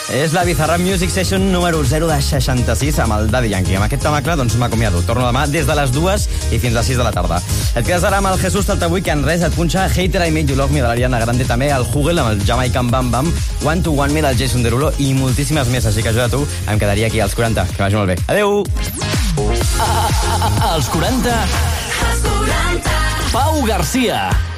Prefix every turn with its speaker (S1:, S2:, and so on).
S1: És la Bizarrap Music Session número 0 de 66 amb el Daddy Yankee. Amb aquest temacle, doncs m'acomiado. Torno demà des de les 2 i fins a 6 de la tarda. Et quedes ara amb el Jesús Taltabull, que en res et punxa Hater I Made You Love Me de l'Ariana Grande, també el Hugel amb el Jamaican Bam Bam, One to One Me del Jason Derulo i moltíssimes més. Així que jo de tu em quedaria aquí als 40. Que vagi molt bé. Adéu!
S2: Als 40... Pau Garcia.